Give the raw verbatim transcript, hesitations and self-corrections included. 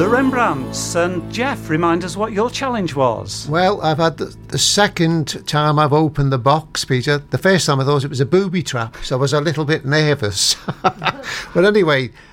the Rembrandts. And Jeff, remind us what your challenge was. Well, I've had the, the second time I've opened the box, Peter. The first time I thought it was a booby trap, so I was a little bit nervous. But anyway,